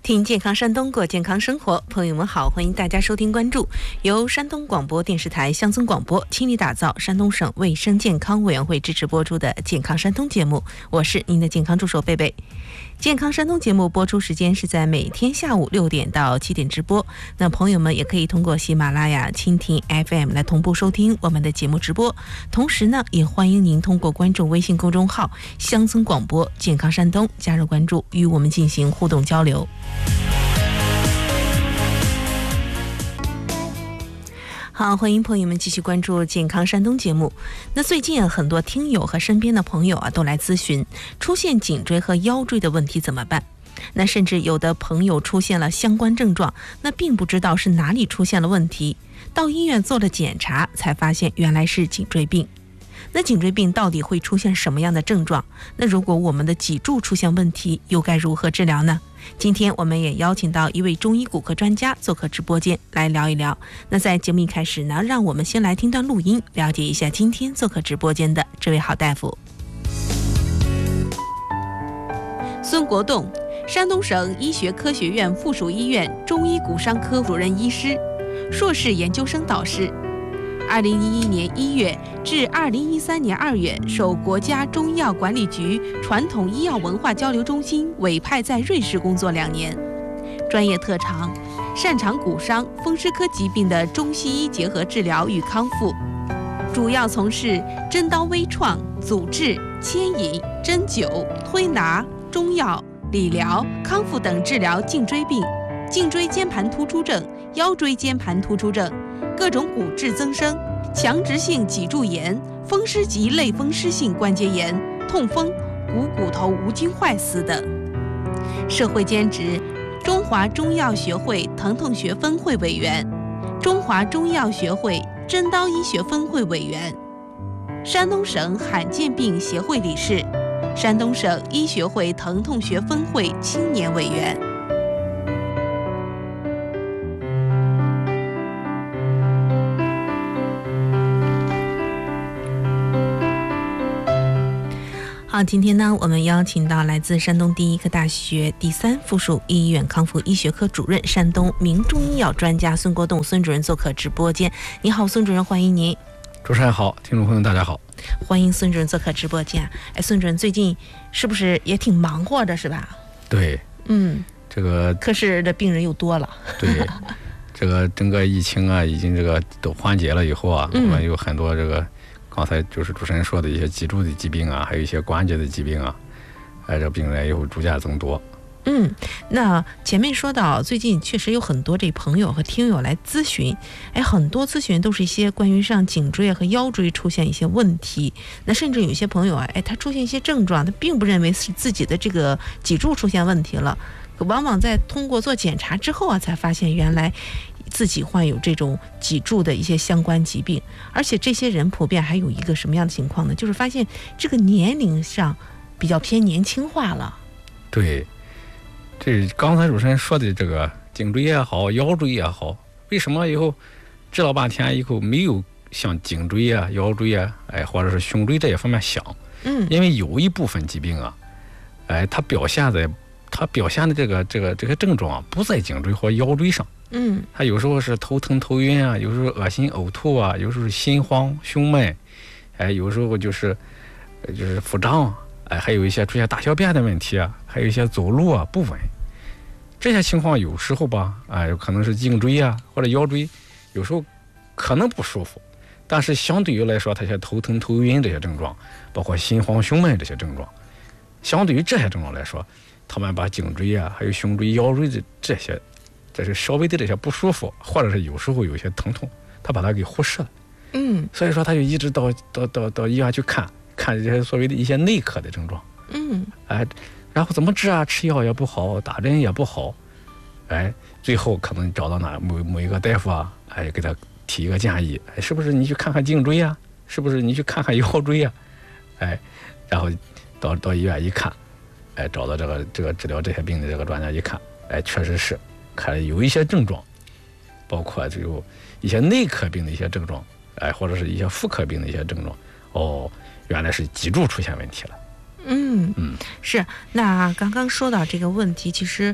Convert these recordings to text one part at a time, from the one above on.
听健康山东，过健康生活。朋友们好，欢迎大家收听关注由山东广播电视台乡村广播倾力打造山东省卫生健康委员会支持播出的健康山东节目，我是您的健康助手贝贝。健康山东节目播出时间是在每天下午6点到7点直播，那朋友们也可以通过喜马拉雅、蜻蜓 FM 来同步收听我们的节目直播。同时呢，也欢迎您通过关注微信公众号乡村广播健康山东加入关注，与我们进行互动交流。好，欢迎朋友们继续关注健康山东节目。那最近很多听友和身边的朋友都来咨询出现颈椎和腰椎的问题怎么办。那甚至有的朋友出现了相关症状，那并不知道是哪里出现了问题，到医院做了检查才发现原来是颈椎病。那颈椎病到底会出现什么样的症状？那如果我们的脊柱出现问题，又该如何治疗呢？今天我们也邀请到一位中医骨科专家做客直播间来聊一聊。那在节目一开始呢，让我们先来听段录音，了解一下今天做客直播间的这位好大夫。孙国栋，山东省医学科学院附属医院中医骨伤科主任医师，硕士研究生导师。2011年1月至2013年2月，受国家中医药管理局传统医药文化交流中心委派在瑞士工作2年。专业特长，擅长骨伤、风湿科疾病的中西医结合治疗与康复，主要从事针刀微创、阻滞、牵引、针灸、推拿、中药、理疗、康复等治疗颈椎病、颈椎间盘突出症、腰椎间盘突出症、各种骨质增生、强直性脊柱炎、风湿及类风湿性关节炎、痛风、骨头无菌坏死等。社会兼职中华中药学会疼痛学分会委员、中华中药学会针刀医学分会委员、山东省罕见病协会理事、山东省医学会疼痛学分会青年委员。好，今天呢，我们邀请到来自山东第一科大学第3附属医院康复医学科主任、山东名中医药专家孙国栋孙主任做客直播间。你好，孙主任，欢迎您。 主持人好，听众朋友大家好， 欢迎孙主任做客直播间。孙主任最近是不是也挺忙活的，是吧？ 对，这个科室的病人又多了。 对，这个整个疫情啊，已经这个都缓解了以后啊，我们有很多这个。刚才就是主持人说的一些脊柱的疾病啊，还有一些关节的疾病啊，这病人也会逐渐增多。 那前面说到最近确实有很多这朋友和听友来咨询，很多咨询都是一些关于上颈椎和腰椎出现一些问题，那甚至有些朋友他出现一些症状，他并不认为是自己的这个脊柱出现问题了，往往在通过做检查之后才发现原来自己患有这种脊柱的一些相关疾病。而且这些人普遍还有一个什么样的情况呢？就是发现这个年龄上比较偏年轻化了。 对，这刚才主持人说的这个颈椎也好，腰椎也好，为什么以后治了半天以后没有像颈椎啊、腰椎啊，或者是胸椎这些方面想？因为有一部分疾病啊，它表现的这个症状不在颈椎或腰椎上。他有时候是头疼头晕啊，有时候恶心呕吐啊，有时候心慌胸闷，有时候就是腹胀，还有一些出现大小便的问题啊，还有一些走路啊不稳，这些情况有时候吧，有可能是颈椎啊或者腰椎，有时候可能不舒服，但是相对于来说，它些头疼头晕这些症状，包括心慌胸闷这些症状，相对于这些症状来说，他们把颈椎啊还有胸椎腰椎的这是稍微的这些不舒服，或者是有时候有些疼痛，他把它给忽视了。所以说他就一直到医院去看这些所谓的一些内科的症状。然后怎么治啊？吃药也不好，打针也不好，最后可能找到某一个大夫啊，给他提一个建议，是不是你去看看颈椎啊？是不是你去看看腰椎啊？然后到医院一看，找到这个治疗这些病的这个专家一看，确实是。看有一些症状，包括就有一些内科病的一些症状，或者是一些妇科病的一些症状，原来是脊柱出现问题了。 是。那刚刚说到这个问题，其实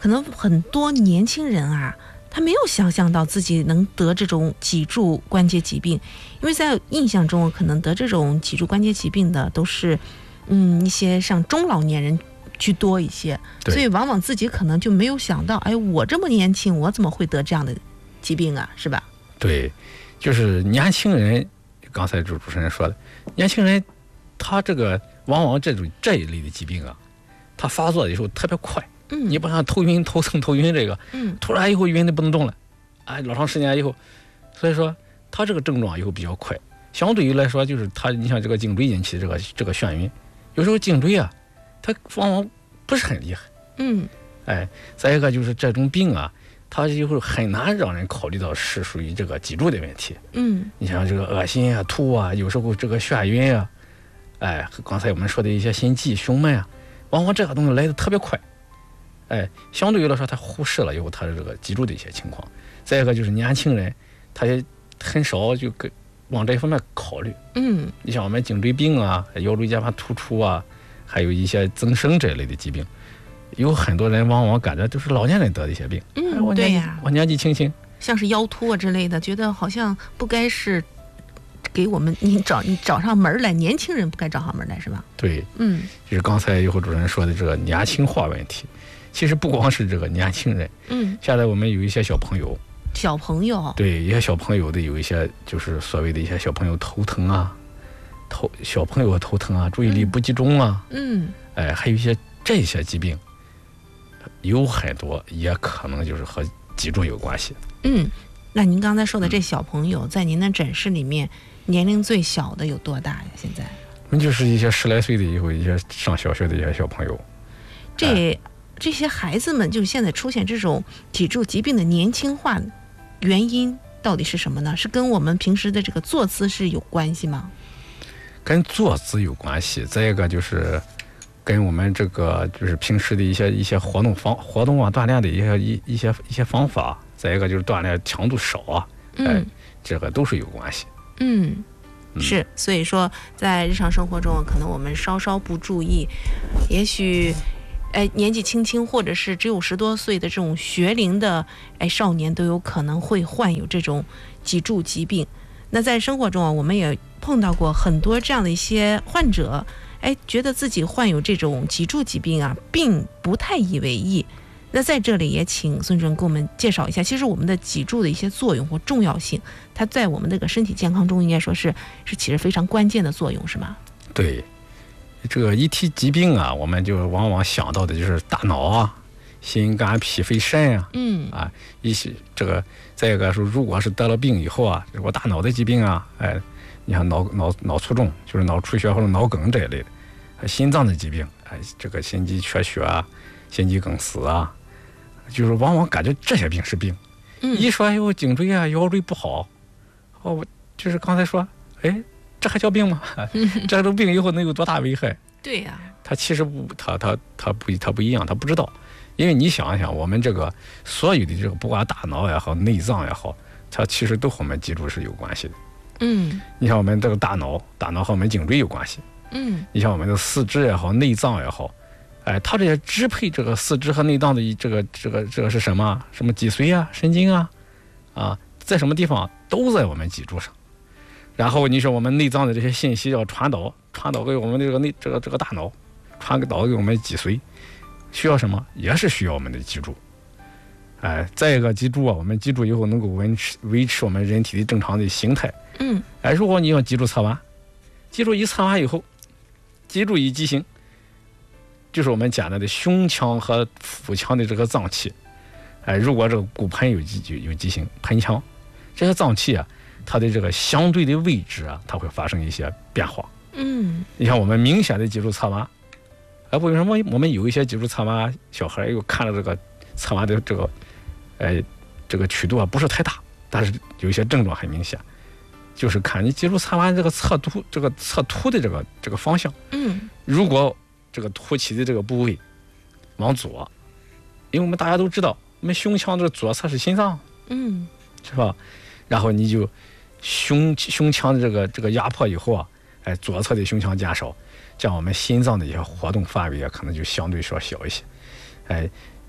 可能很多年轻人啊，他没有想象到自己能得这种脊柱关节疾病，因为在印象中，可能得这种脊柱关节疾病的都是一些像中老年人居多一些，所以往往自己可能就没有想到，哎，我这么年轻，我怎么会得这样的疾病啊，是吧？ 对，就是年轻人，刚才主持人说的，年轻人他这个往往这一类的疾病啊，他发作的时候特别快。你不像头晕、头疼、头晕这个，突然以后晕的不能动了，哎，老长时间以后，所以说他这个症状以后比较快。相对于来说，就是他，你像这个颈椎引起的这个眩晕，有时候颈椎啊，它往往不是很厉害。哎，再一个就是这种病啊，它以后很难让人考虑到是属于这个脊柱的问题。你像这个恶心啊、吐啊，有时候这个眩晕啊，哎，刚才我们说的一些心悸、胸闷啊，往往这个东西来的特别快。哎，相对于来说，他忽视了以后他的这个脊柱的一些情况。再一个就是年轻人，他也很少就往这一方面考虑。你像我们颈椎病啊、腰椎间盘突出啊，还有一些增生这类的疾病，有很多人往往感觉都是老年人得的一些病。 对呀， 我年纪轻轻， 像是腰突啊之类的，觉得好像不该是给我们你找上门来，年轻人不该找上门来，是吧？ 对，就是刚才以后主任说的这个年轻化问题。其实不光是这个年轻人，现在我们有一些小朋友，对，一些小朋友的有一些就是所谓的一些小朋友头疼啊，小朋友头疼啊，注意力不集中啊，哎，还有一些这些疾病，有很多也可能就是和脊柱有关系。 那您刚才说的这小朋友，在您的诊室里面，年龄最小的有多大呀？现在？ 就是一些10来岁的以后，一些上小学的一些小朋友。 这些孩子们就现在出现这种脊柱疾病的年轻化原因到底是什么呢？是跟我们平时的这个坐姿是有关系吗？ 跟坐姿有关系，再一个就是跟我们这个就是平时的一些活动啊、锻炼的一些方法，再一个就是锻炼强度少啊，这个都是有关系。 是，所以说在日常生活中，可能我们稍稍不注意，也许年纪轻轻或者是只有10多岁的这种学龄的少年都有可能会患有这种脊柱疾病。那在生活中啊，我们也碰到过很多这样的一些患者，觉得自己患有这种脊柱疾病啊，并不太以为意。那在这里也请孙主任给我们介绍一下，其实我们的脊柱的一些作用或重要性，它在我们这个身体健康中应该说是起着非常关键的作用，是吗？ 对。这个一提疾病啊，我们就往往想到的就是大脑啊、心肝脾肺肾啊，这个再一个说，如果是得了病以后啊，如果大脑的疾病啊，你看脑卒中，就是脑出血或者脑梗这一类的，心脏的疾病，这个心肌缺血啊、心肌梗死啊，就是往往感觉这些病是病。一说有颈椎啊、腰椎不好，就是刚才说，这还叫病吗？这种病以后能有多大危害？ 对呀， 他其实他不一样，他不知道。因为你想一想，我们这个所有的这个不管大脑也好、内脏也好，它其实都和我们脊柱是有关系的。你像我们这个大脑和我们颈椎有关系。你像我们的四肢也好、内脏也好，它这些支配这个四肢和内脏的这个是什么？什么脊髓啊、神经啊，在什么地方都在我们脊柱上。然后你说我们内脏的这些信息要传导给我们的这个大脑，传导给我们脊髓，需要什么？也是需要我们的脊柱。再一个脊柱啊，我们脊柱以后能够维持我们人体的正常的形态。如果你要脊柱侧弯，脊柱一侧弯以后，脊柱一畸形，就是我们讲的胸腔和腹腔的这个脏器。如果这个骨盆有畸形，盆腔这些脏器啊，它的这个相对的位置啊，它会发生一些变化。你像我们明显的脊柱侧弯，为什么我们有一些脊柱侧弯小孩又看了这个侧弯的这个曲度啊不是太大，但是有一些症状很明显，就是看你脊柱侧弯这个侧凸的这个方向。如果这个凸起的这个部位往左，因为我们大家都知道，我们胸腔的左侧是心脏，是吧？然后你就胸腔的这个压迫以后啊，左侧的胸腔减少，这样我们心脏的一些活动范围啊，可能就相对说小一些。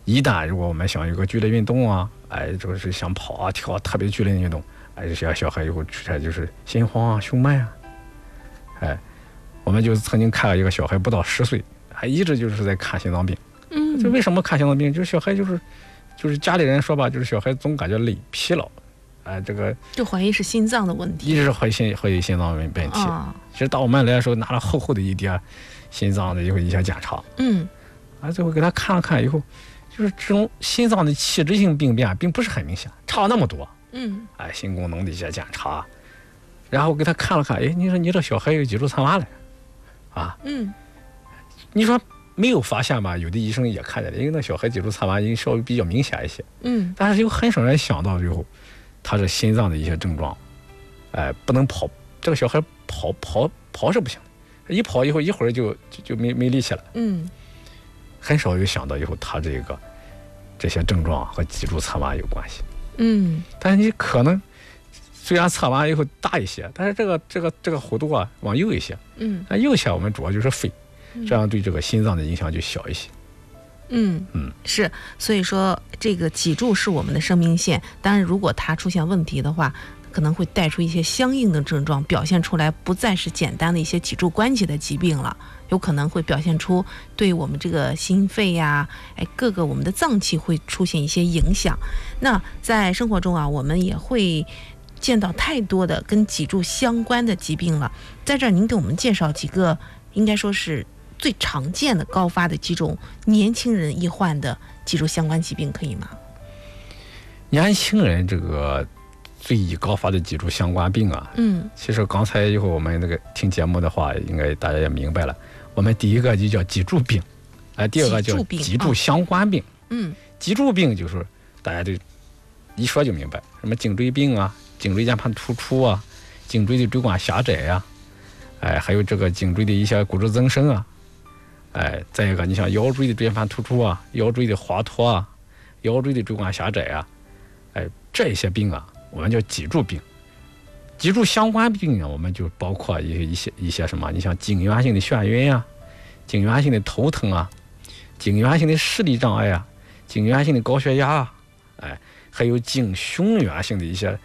一旦如果我们想有个剧烈运动啊，这个是想跑啊跳啊特别剧烈的运动，这些小孩以后出现就是心慌啊胸闷啊，我们就曾经看了一个小孩不到10岁，还一直就是在看心脏病。就为什么看心脏病？就是小孩就是家里人说吧，就是小孩总感觉累疲劳，这个就怀疑是心脏的问题， 一直是怀疑心脏问题。其实到我们来的时候拿了厚厚的一叠心脏的一些检查，最后给他看了看以后，就是这种心脏的器质性病变并不是很明显，差了那么多。心功能的一些检查，然后给他看了看，你说你这小孩有脊柱侧弯了，你说没有发现吧？有的医生也看见了，因为那小孩脊柱侧弯稍微比较明显一些，但是有很少人想到以后，他是心脏的一些症状，不能跑，这个小孩跑是不行的，一跑以后一会儿就没力气了，很少有想到以后他这些症状和脊柱侧弯有关系，但是你可能虽然侧弯以后大一些，但是这个弧度啊往右一些，那右下我们主要就是肺，这样对这个心脏的影响就小一些。 是，所以说这个脊柱是我们的生命线，当然如果它出现问题的话，可能会带出一些相应的症状，表现出来不再是简单的一些脊柱关节的疾病了，有可能会表现出对我们这个心肺呀，各个我们的脏器会出现一些影响。那在生活中啊，我们也会见到太多的跟脊柱相关的疾病了，在这儿您给我们介绍几个应该说是最常见的高发的几种年轻人易患的脊柱相关疾病可以吗？ 年轻人这个最易高发的脊柱相关病啊，其实刚才以后我们那个听节目的话，应该大家也明白了。我们第一个就叫脊柱病，第二个叫脊柱相关病。脊柱病就是大家就一说就明白，什么颈椎病啊、颈椎间盘突出啊、颈椎的椎管狭窄啊，还有这个颈椎的一些骨质增生啊，再一个你像腰椎的椎间盘突出啊、腰椎的滑脱啊、腰椎的椎管狭窄啊，这些病啊，我们叫脊柱病。脊柱相关病呢，我们就包括一些什么，你像颈源性的眩晕啊、颈源性的头疼啊、颈源性的视力障碍啊、颈源性的高血压啊，还有颈胸源性的一些